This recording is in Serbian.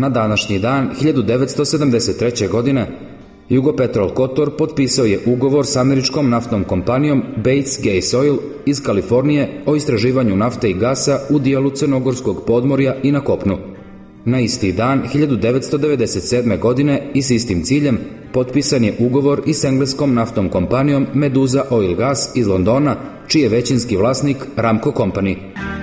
Na današnji dan 1973. godine Jugopetrol Kotor potpisao je ugovor s američkom naftnom kompanijom Bates Gas Oil iz Kalifornije o istraživanju nafte i gasa u dijelu crnogorskog podmorja i na kopnu. Na isti dan 1997. godine i s istim ciljem potpisan je ugovor i s engleskom naftnom kompanijom Medusa Oil Gas iz Londona, čiji je većinski vlasnik Ramco Company.